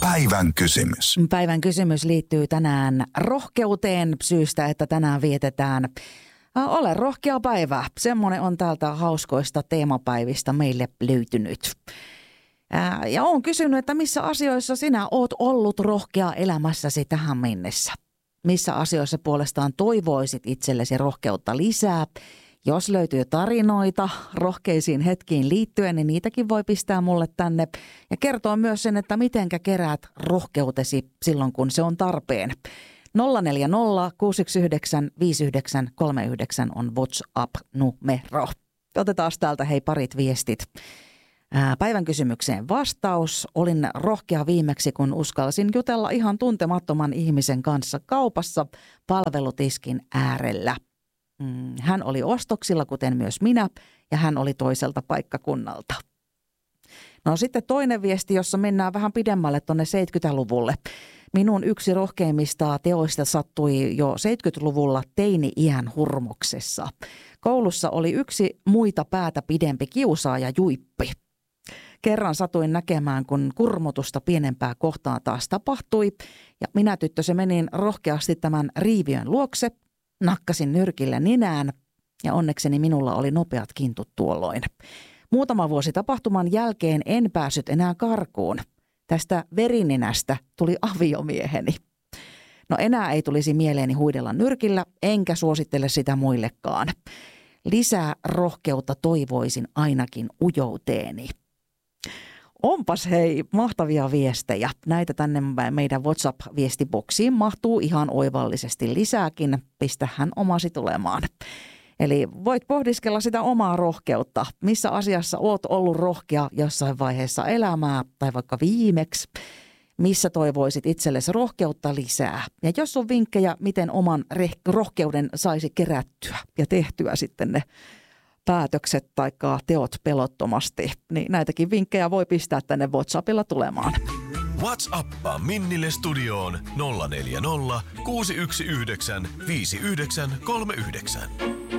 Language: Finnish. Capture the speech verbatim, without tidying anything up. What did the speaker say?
Päivän kysymys. Päivän kysymys liittyy tänään rohkeuteen syystä, että tänään vietetään Ole rohkea päivä. Semmoinen on täältä hauskoista teemapäivistä meille löytynyt. Ää, ja olen kysynyt, että missä asioissa sinä oot ollut rohkea elämässäsi tähän mennessä? Missä asioissa puolestaan toivoisit itsellesi rohkeutta lisää? Jos löytyy tarinoita rohkeisiin hetkiin liittyen, niin niitäkin voi pistää mulle tänne. Ja kertoa myös sen, että mitenkä keräät rohkeutesi silloin, kun se on tarpeen. nolla neljä nolla kuusi yksi yhdeksän viisi yhdeksän kolme yhdeksän on WhatsApp-numero. Otetaan täältä hei parit viestit. Päivän kysymykseen vastaus. Olin rohkea viimeksi, kun uskalsin jutella ihan tuntemattoman ihmisen kanssa kaupassa palvelutiskin äärellä. Hän oli ostoksilla, kuten myös minä, ja hän oli toiselta paikkakunnalta. No sitten toinen viesti, jossa mennään vähän pidemmälle tuonne seitsemänkymmentäluvulle. Minun yksi rohkeimmista teoista sattui jo seitsemänkymmentäluvulla teini-iän hurmoksessa. Koulussa oli yksi muita päätä pidempi kiusaaja Juippi. Kerran satuin näkemään, kun kurmotusta pienempää kohtaan taas tapahtui, ja minä tyttöse menin rohkeasti tämän riiviön luokse, nakkasin nyrkillä ninään, ja onnekseni minulla oli nopeat kintut tuolloin. Muutama vuosi tapahtuman jälkeen en päässyt enää karkuun. Tästä verininästä tuli aviomieheni. No enää ei tulisi mieleeni huidella nyrkillä, enkä suosittele sitä muillekaan. Lisää rohkeutta toivoisin ainakin ujouteeni. Onpas hei, mahtavia viestejä. Näitä tänne meidän WhatsApp-viestiboksiin mahtuu ihan oivallisesti lisääkin. Pistähän omasi tulemaan. Eli voit pohdiskella sitä omaa rohkeutta. Missä asiassa oot ollut rohkea jossain vaiheessa elämää tai vaikka viimeksi. Missä toivoisit itsellesi rohkeutta lisää. Ja jos on vinkkejä, miten oman rohkeuden saisi kerättyä ja tehtyä sitten ne päätökset tai teot pelottomasti, niin näitäkin vinkkejä voi pistää tänne WhatsAppilla tulemaan. WhatsAppaa Minnille studioon nolla neljä nolla kuusi yksi yhdeksän viisi yhdeksän kolme yhdeksän.